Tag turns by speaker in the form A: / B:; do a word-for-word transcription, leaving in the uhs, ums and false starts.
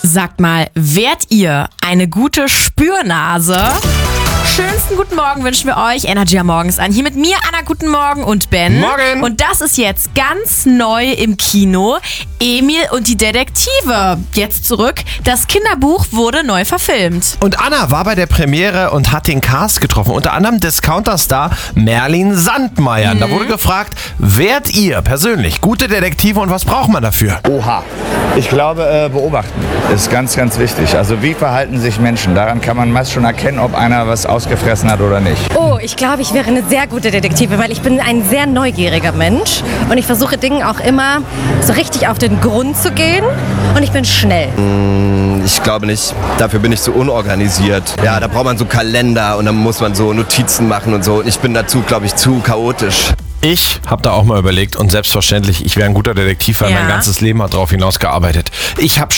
A: Sagt mal, wärt ihr eine gute Spürnase? Schönsten guten Morgen wünschen wir euch. Energy am Morgen ist an. Hier mit mir, Anna, guten Morgen und Ben.
B: Morgen.
A: Und das ist jetzt ganz neu im Kino. Emil und die Detektive. Jetzt zurück. Das Kinderbuch wurde neu verfilmt.
B: Und Anna war bei der Premiere und hat den Cast getroffen. Unter anderem Discounter-Star Merlin Sandmeier. Mhm. Da wurde gefragt, wärt ihr persönlich gute Detektive und was braucht man dafür?
C: Oha. Ich glaube, äh, beobachten ist ganz, ganz wichtig. Also wie verhalten sich Menschen? Daran kann man meist schon erkennen, ob einer was ausgefressen hat oder nicht.
D: Oh, ich glaube, ich wäre eine sehr gute Detektive, weil ich bin ein sehr neugieriger Mensch und ich versuche Dingen auch immer so richtig auf den Grund zu gehen und ich bin schnell.
E: Ich glaube nicht. Dafür bin ich zu unorganisiert. Ja, da braucht man so Kalender und dann muss man so Notizen machen und so. Ich bin dazu, glaube ich, zu chaotisch.
B: Ich habe da auch mal überlegt und selbstverständlich, ich wäre ein guter Detektiv, weil
A: Ja.
B: mein ganzes Leben hat darauf hinausgearbeitet. Ich habe